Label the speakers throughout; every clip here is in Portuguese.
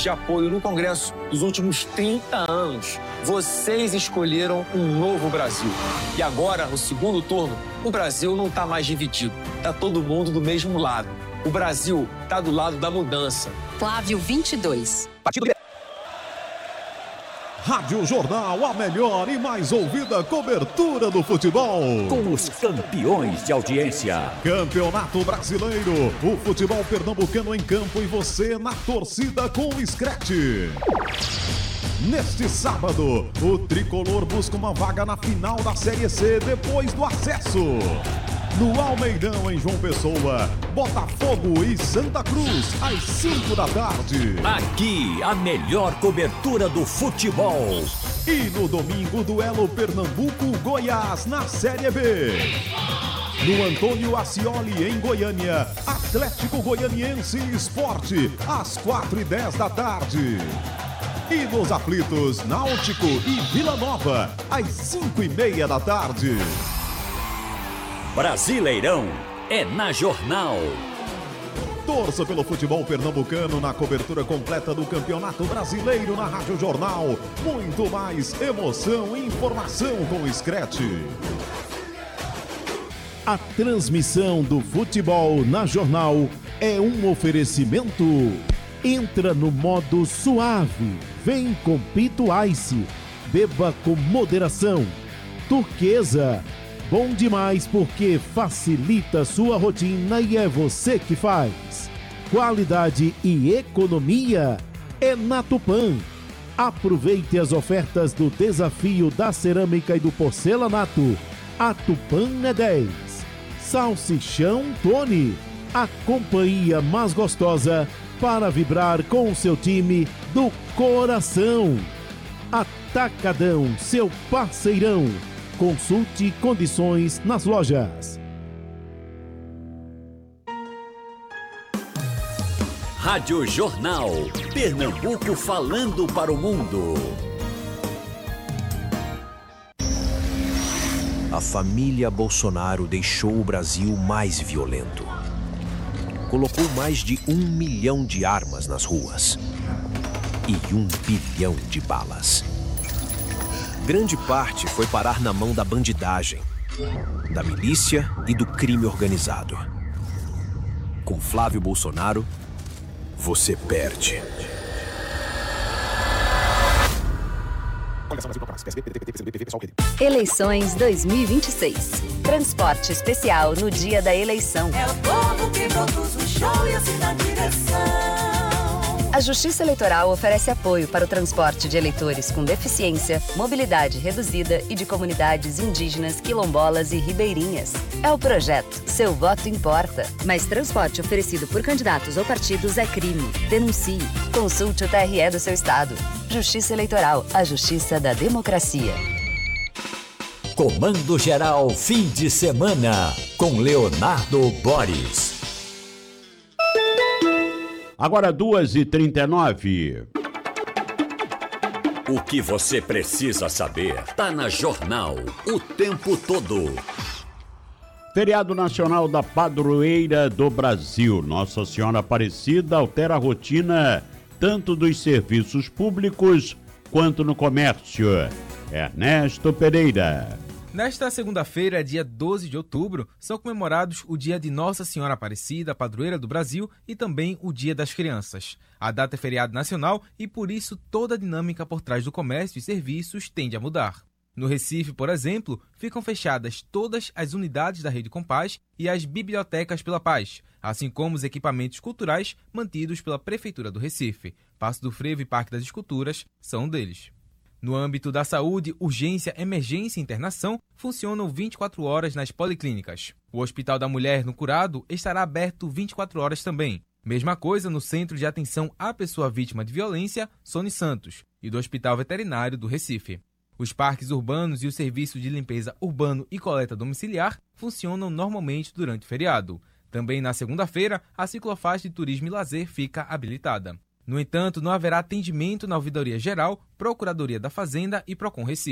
Speaker 1: de apoio no Congresso dos últimos 30 anos. Vocês escolheram um novo Brasil. E agora, no segundo turno, o Brasil não está mais dividido. Está todo mundo do mesmo lado. O Brasil está do lado da mudança.
Speaker 2: Flávio 22.
Speaker 3: Partido Rádio Jornal, a melhor e mais ouvida cobertura do futebol.
Speaker 4: Com os campeões de audiência.
Speaker 3: Campeonato Brasileiro, o futebol pernambucano em campo e você na torcida com o Scratch. Neste sábado, o tricolor busca uma vaga na final da Série C depois do acesso. No Almeidão, em João Pessoa, Botafogo e Santa Cruz, às 5 da tarde.
Speaker 4: Aqui, a melhor cobertura do futebol.
Speaker 3: E no domingo, duelo Pernambuco-Goiás na Série B. No Antônio Ascioli, em Goiânia, Atlético Goianiense e Sport, às 4h10 da tarde. E nos aflitos, Náutico e Vila Nova, às 5h30 da tarde.
Speaker 4: Brasileirão é na Jornal.
Speaker 3: Torça pelo futebol pernambucano na cobertura completa do Campeonato Brasileiro na Rádio Jornal. Muito mais emoção e informação com o Scratch. A transmissão do futebol na Jornal é um oferecimento. Entra no modo suave. Vem com Pito Ice. Beba com moderação. Turquesa. Bom demais porque facilita sua rotina e é você que faz. Qualidade e economia é na Tupã. Aproveite as ofertas do desafio da cerâmica e do porcelanato. A Tupã é 10. Salsichão Tony. A companhia mais gostosa para vibrar com o seu time do coração. Atacadão, seu parceirão. Consulte condições nas lojas.
Speaker 4: Rádio Jornal. Pernambuco falando para o mundo.
Speaker 5: A família Bolsonaro deixou o Brasil mais violento. Colocou mais de 1 milhão de armas nas ruas e 1 bilhão de balas. Grande parte foi parar na mão da bandidagem, da milícia e do crime organizado. Com Flávio Bolsonaro, você perde.
Speaker 2: Eleições 2026. Transporte especial no dia da eleição.
Speaker 6: É o povo que produz o show e assim na direção.
Speaker 2: A Justiça Eleitoral oferece apoio para o transporte de eleitores com deficiência, mobilidade reduzida e de comunidades indígenas, quilombolas e ribeirinhas. É o projeto Seu Voto Importa. Mas transporte oferecido por candidatos ou partidos é crime. Denuncie. Consulte o TRE do seu estado. Justiça Eleitoral, a justiça da democracia.
Speaker 4: Comando Geral fim de semana com Leonardo Boris.
Speaker 7: Agora 2h39.
Speaker 4: O que você precisa saber tá na Jornal o tempo todo.
Speaker 7: Feriado Nacional da Padroeira do Brasil. Nossa Senhora Aparecida altera a rotina tanto dos serviços públicos quanto no comércio. Ernesto Pereira.
Speaker 8: Nesta segunda-feira, dia 12 de outubro, são comemorados o Dia de Nossa Senhora Aparecida, Padroeira do Brasil, e também o Dia das Crianças. A data é feriado nacional e, por isso, toda a dinâmica por trás do comércio e serviços tende a mudar. No Recife, por exemplo, ficam fechadas todas as unidades da Rede Compaz e as bibliotecas pela paz, assim como os equipamentos culturais mantidos pela Prefeitura do Recife. Paço do Frevo e Parque das Esculturas são um deles. No âmbito da saúde, urgência, emergência e internação funcionam 24 horas nas policlínicas. O Hospital da Mulher, no Curado, estará aberto 24 horas também. Mesma coisa no Centro de Atenção à Pessoa Vítima de Violência, Sony Santos, e do Hospital Veterinário do Recife. Os parques urbanos e o serviço de limpeza urbano e coleta domiciliar funcionam normalmente durante o feriado. Também na segunda-feira, a ciclofaixa de turismo e lazer fica habilitada. No entanto, não haverá atendimento na Ouvidoria Geral, Procuradoria da Fazenda e Procon Recife.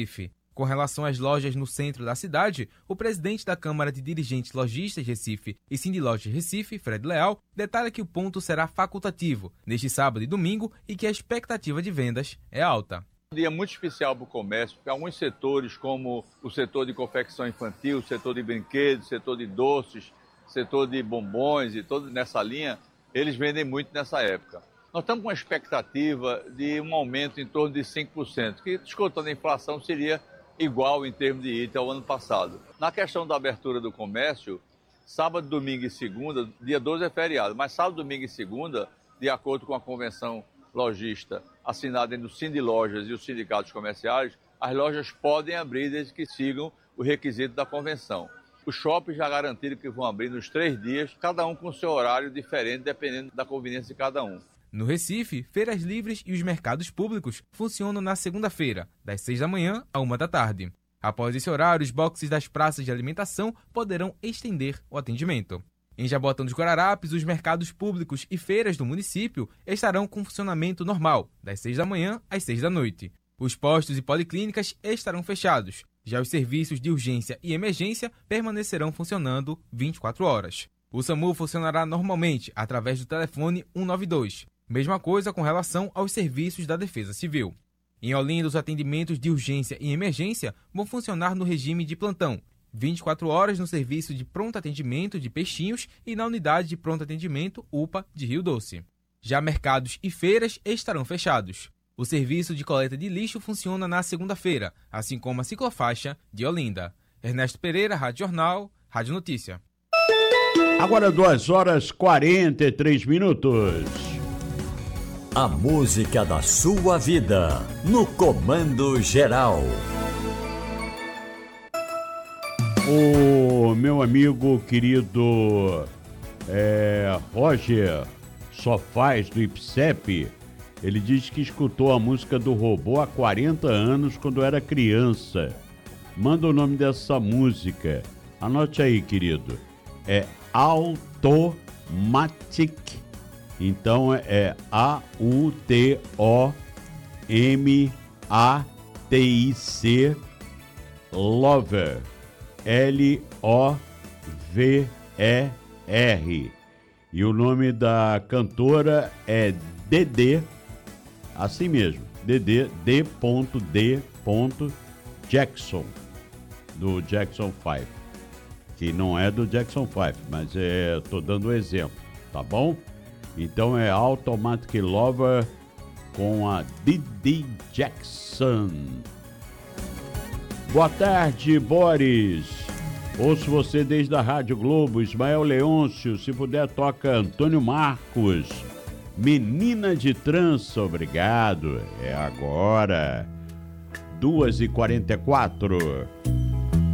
Speaker 8: Com relação às lojas no centro da cidade, o presidente da Câmara de Dirigentes Lojistas Recife e Cindilojas Recife, Fred Leal, detalha que o ponto será facultativo neste sábado e domingo e que a expectativa de vendas é alta.
Speaker 9: Um dia muito especial para o comércio, porque alguns setores, como o setor de confecção infantil, o setor de brinquedos, o setor de doces, o setor de bombons e todo nessa linha, eles vendem muito nessa época. Nós estamos com uma expectativa de um aumento em torno de 5%, que descontando a inflação seria igual em termos de item ao ano passado. Na questão da abertura do comércio, sábado, domingo e segunda, dia 12 é feriado, mas sábado, domingo e segunda, de acordo com a convenção lojista assinada entre o Cindilojas e os sindicatos comerciais, as lojas podem abrir desde que sigam o requisito da convenção. Os shoppings já garantiram que vão abrir nos 3 dias, cada um com seu horário diferente, dependendo da conveniência de cada um.
Speaker 8: No Recife, feiras livres e os mercados públicos funcionam na segunda-feira, das 6 da manhã à 1 da tarde. Após esse horário, os boxes das praças de alimentação poderão estender o atendimento. Em Jaboatão dos Guararapes, os mercados públicos e feiras do município estarão com funcionamento normal, das 6 da manhã às 6 da noite. Os postos e policlínicas estarão fechados. Já os serviços de urgência e emergência permanecerão funcionando 24 horas. O SAMU funcionará normalmente através do telefone 192. Mesma coisa com relação aos serviços da Defesa Civil. Em Olinda, os atendimentos de urgência e emergência vão funcionar no regime de plantão, 24 horas no serviço de pronto atendimento de Peixinhos e na unidade de pronto atendimento UPA de Rio Doce. Já mercados e feiras estarão fechados. O serviço de coleta de lixo funciona na segunda-feira, assim como a ciclofaixa de Olinda. Ernesto Pereira, Rádio Jornal, Rádio Notícia.
Speaker 7: Agora 2h43.
Speaker 4: A música da sua vida, no Comando Geral.
Speaker 7: O meu amigo querido Roger Sofaz, do IPSEP, ele diz que escutou a música do Robô há 40 anos quando era criança. Manda o nome dessa música. Anote aí, querido. É Automatic. Então é AUTOMATIC Lover. LOVER. E o nome da cantora é Dedê, assim mesmo, Dedê, D.D. Jackson, do Jackson 5, que não é do Jackson 5, mas tô dando um exemplo, tá bom? Então é Automatic Lover com a Didi Jackson. Boa tarde, Boris. Ouço você desde a Rádio Globo. Ismael Leôncio, se puder, toca Antônio Marcos. Menina de Trança, obrigado. É agora. 2h44.